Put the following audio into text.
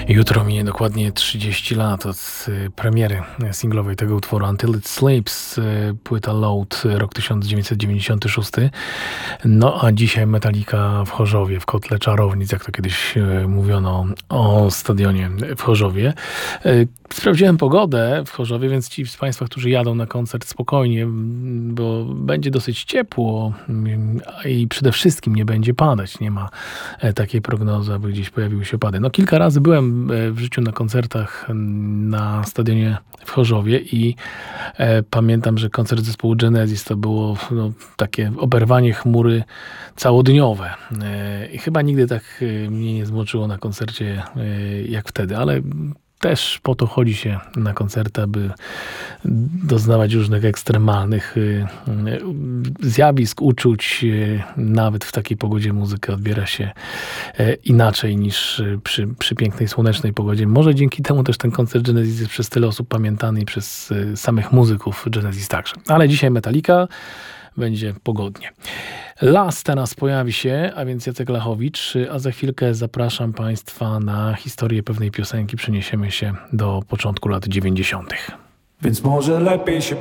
Jutro minie dokładnie 30 lat od premiery singlowej tego utworu Until It Sleeps, płyta Load, rok 1996. No a dzisiaj Metallica w Chorzowie, w Kotle Czarownic, jak to kiedyś mówiono o stadionie w Chorzowie. Sprawdziłem pogodę w Chorzowie, więc ci z Państwa, którzy jadą na koncert, spokojnie, bo będzie dosyć ciepło i przede wszystkim nie będzie padać. Nie ma takiej prognozy, aby gdzieś pojawiły się opady. No kilka razy byłem w życiu na koncertach na stadionie w Chorzowie i pamiętam, że koncert zespołu Genesis to było takie oberwanie chmury całodniowe. I chyba nigdy tak mnie nie zmoczyło na koncercie jak wtedy, ale też po to chodzi się na koncerty, aby doznawać różnych ekstremalnych zjawisk, uczuć. Nawet w takiej pogodzie muzykę odbiera się inaczej niż przy pięknej, słonecznej pogodzie. Może dzięki temu też ten koncert Genesis jest przez tyle osób pamiętany i przez samych muzyków Genesis także. Ale dzisiaj Metallica, będzie pogodnie. Las teraz pojawi się, a więc Jacek Lachowicz, a za chwilkę zapraszam Państwa na historię pewnej piosenki. Przeniesiemy się do początku lat 90. Więc może lepiej się